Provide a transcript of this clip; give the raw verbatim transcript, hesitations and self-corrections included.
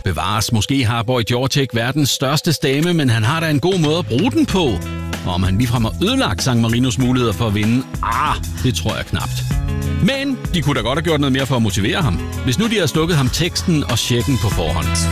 Bevares, måske har Boy George ikke verdens største stemme, men han har da en god måde at bruge den på. Og om han ligefrem har ødelagt San Marinos muligheder for at vinde, ah, det tror jeg knapt. Men de kunne da godt have gjort noget mere for at motivere ham, hvis nu de har stukket ham teksten og checken på forhånd.